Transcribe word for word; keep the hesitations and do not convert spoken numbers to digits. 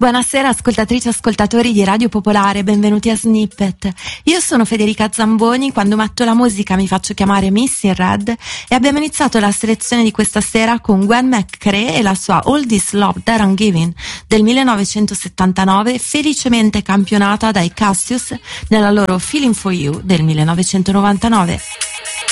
Buonasera ascoltatrici e ascoltatori di Radio Popolare, benvenuti a Snippet. Io sono Federica Zamboni, quando metto la musica mi faccio chiamare Miss in Red e abbiamo iniziato la selezione di questa sera con Gwen McCrae e la sua All This Love That I'm Giving del millenovecentosettantanove, felicemente campionata dai Cassius nella loro Feeling For You del millenovecentonovantanove.